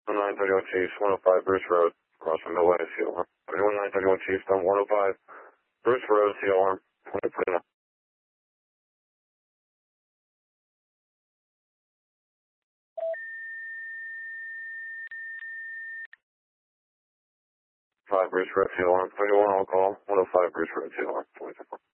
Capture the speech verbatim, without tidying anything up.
nine thirty-one Chiefs, one oh five Bruce Road, across from Midway, C O R. thirty-one nine thirty-one Chiefs, on one oh five Bruce Road, C O R. five Bruce Road, C O R. thirty-one on call, one oh five Bruce Road, C O R.